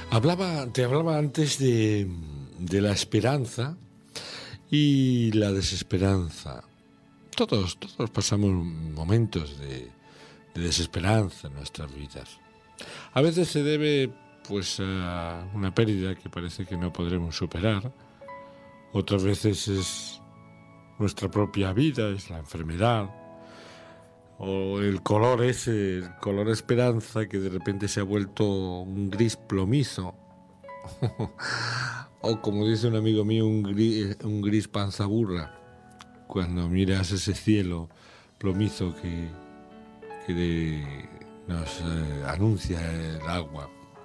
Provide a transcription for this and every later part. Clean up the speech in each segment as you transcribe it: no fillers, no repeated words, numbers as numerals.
Te hablaba antes de la esperanza y la desesperanza. Todos pasamos momentos de desesperanza en nuestras vidas. A veces se debe pues a una pérdida que parece que no podremos superar. Otras veces es nuestra propia vida, es la enfermedad. O el color ese, el color esperanza, que de repente se ha vuelto un gris plomizo. O como dice un amigo mío, un gris panza burra. Cuando miras ese cielo plomizo que nos anuncia el agua.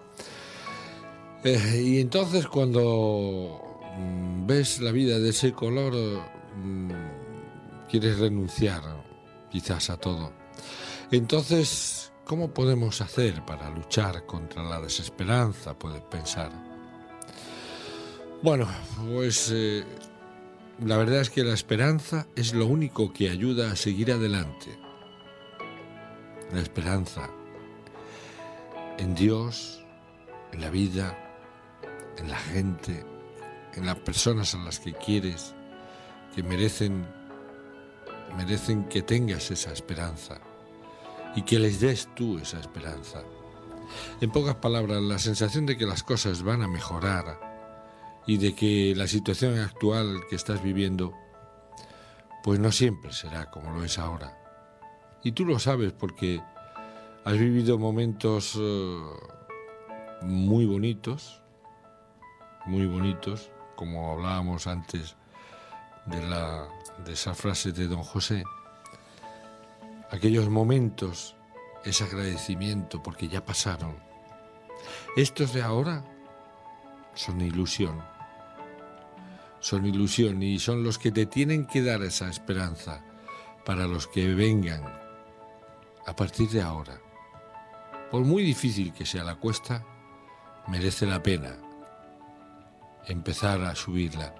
Y entonces cuando ves la vida de ese color, quieres renunciar quizás a todo. Entonces, ¿cómo podemos hacer para luchar contra la desesperanza? Puedes pensar. Bueno, pues la verdad es que la esperanza es lo único que ayuda a seguir adelante. La esperanza en Dios, en la vida, en la gente, en las personas a las que quieres, que merecen que tengas esa esperanza y que les des tú esa esperanza. En pocas palabras, la sensación de que las cosas van a mejorar y de que la situación actual que estás viviendo pues no siempre será como lo es ahora. Y tú lo sabes porque has vivido momentos muy bonitos, como hablábamos antes de esa frase de Don José. Aquellos momentos, ese agradecimiento porque ya pasaron. Estos de ahora son ilusión y son los que te tienen que dar esa esperanza para los que vengan a partir de ahora. Por muy difícil que sea la cuesta, merece la pena empezar a subirla.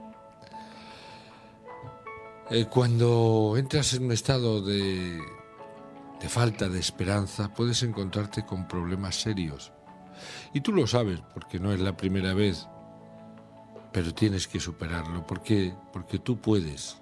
Cuando entras en un estado de falta de esperanza, puedes encontrarte con problemas serios. Y tú lo sabes, porque no es la primera vez, pero tienes que superarlo, porque tú puedes.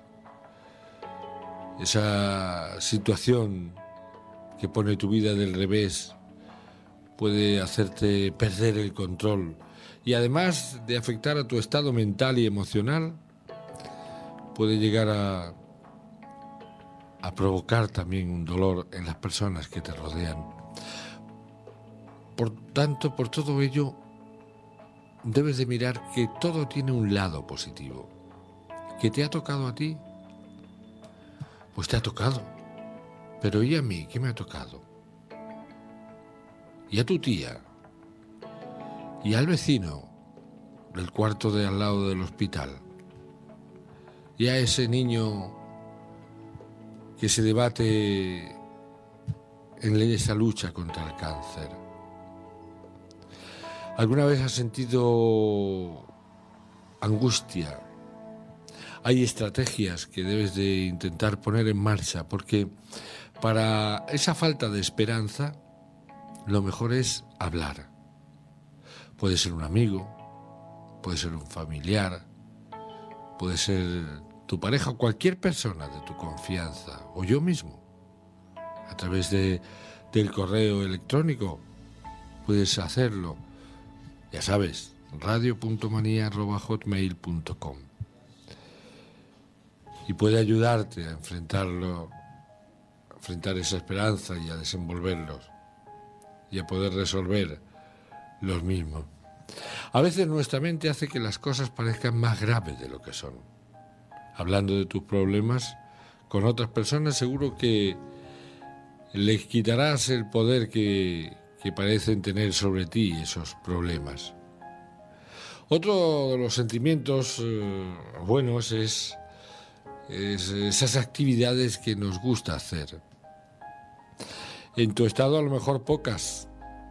Esa situación que pone tu vida del revés puede hacerte perder el control y además de afectar a tu estado mental y emocional, puede llegar a provocar también un dolor en las personas que te rodean. Por tanto, por todo ello, debes de mirar que todo tiene un lado positivo. ¿Que te ha tocado a ti? Pues te ha tocado. Pero ¿y a mí? ¿Qué me ha tocado? ¿Y a tu tía? ¿Y al vecino del cuarto de al lado del hospital? ¿Y a ese niño que se debate en esa lucha contra el cáncer? ¿Alguna vez has sentido angustia? Hay estrategias que debes de intentar poner en marcha, porque para esa falta de esperanza, lo mejor es hablar. Puede ser un amigo, puede ser un familiar, puede ser tu pareja o cualquier persona de tu confianza, o yo mismo. A través del correo electrónico puedes hacerlo. Ya sabes, radio.manía@hotmail.com. Y puede ayudarte a enfrentar esa esperanza y a desenvolverlos y a poder resolver los mismos. A veces nuestra mente hace que las cosas parezcan más graves de lo que son. Hablando de tus problemas con otras personas, seguro que les quitarás el poder que parecen tener sobre ti esos problemas. Otro de los sentimientos buenos es esas actividades que nos gusta hacer. En tu estado a lo mejor pocas,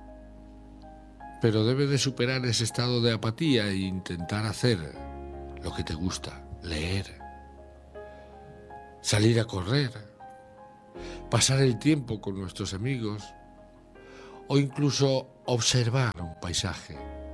pero debes de superar ese estado de apatía e intentar hacer lo que te gusta, leer, salir a correr, pasar el tiempo con nuestros amigos o incluso observar un paisaje.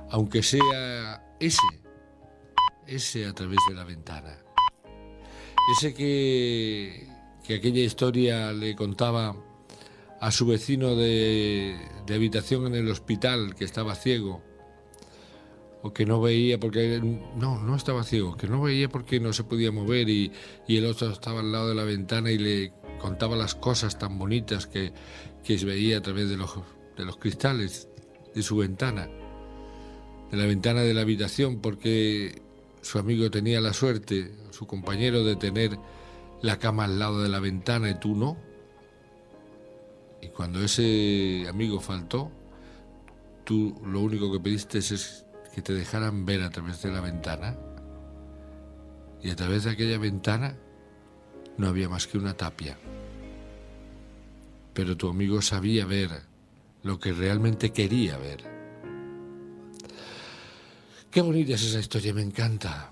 aunque sea ese a través de la ventana. Ese que aquella historia le contaba a su vecino de habitación en el hospital, que estaba ciego, o que no veía porque... No estaba ciego, que no veía porque no se podía mover y el otro estaba al lado de la ventana y le contaba las cosas tan bonitas que veía a través de los cristales de su ventana, de la ventana de la habitación, porque su amigo tenía la suerte, su compañero, de tener la cama al lado de la ventana y tú no. Y cuando ese amigo faltó, tú lo único que pediste es que te dejaran ver a través de la ventana, y a través de aquella ventana no había más que una tapia. Pero tu amigo sabía ver lo que realmente quería ver. Qué bonita es esa historia, me encanta.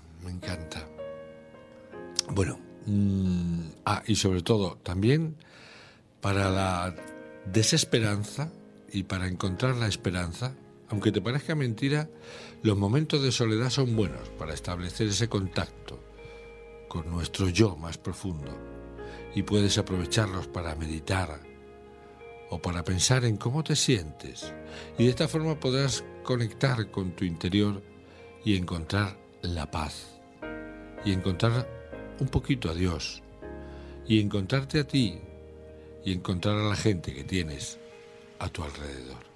Bueno, y sobre todo también para la desesperanza y para encontrar la esperanza, aunque te parezca mentira, los momentos de soledad son buenos para establecer ese contacto con nuestro yo más profundo, y puedes aprovecharlos para meditar o para pensar en cómo te sientes, y de esta forma podrás conectar con tu interior y encontrar la paz, y encontrar un poquito a Dios, y encontrarte a ti, y encontrar a la gente que tienes a tu alrededor.